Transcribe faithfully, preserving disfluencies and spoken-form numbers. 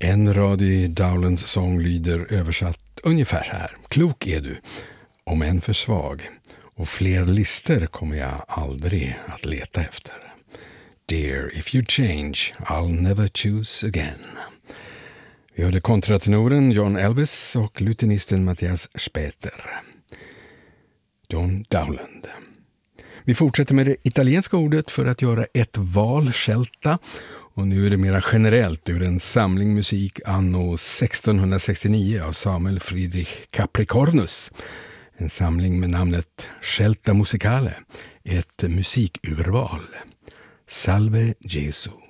En rad i Dowlands sång lyder översatt ungefär så här. Klok är du, om än för svag, och fler lister kommer jag aldrig att leta efter. Dear, if you change, I'll never choose again. Vi hörde kontratenoren John Elvis och lutenisten Mattias Speter. John Dowland. Vi fortsätter med det italienska ordet för att göra ett val, scelta. Och nu är det mera generellt ur en samling musik anno sextonhundrasextionio av Samuel Friedrich Capricornus. En samling med namnet Scelta Musicale, ett musikurval. Salve Gesù.